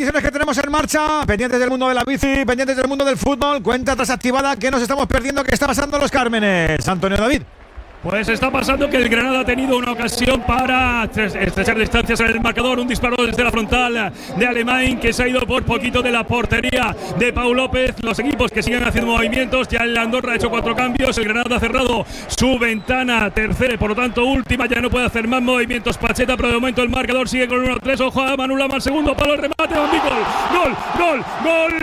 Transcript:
competiciones que tenemos en marcha, pendientes del mundo de la bici, pendientes del mundo del fútbol, cuenta atrás activada, ¿qué nos estamos perdiendo? ¿Qué está pasando en los Cármenes? Antonio David. Pues está pasando que el Granada ha tenido una ocasión para estrechar distancias en el marcador. Un disparo desde la frontal de Alemán que se ha ido por poquito de la portería de Pau López. Los equipos que siguen haciendo movimientos. Ya el Andorra ha hecho 4 cambios. El Granada ha cerrado su ventana tercera, por lo tanto última. Ya no puede hacer más movimientos Pacheta, pero de momento el marcador sigue con 1-3. Ojo a Manu Lama, segundo palo, el remate. Gol, gol, gol, gol.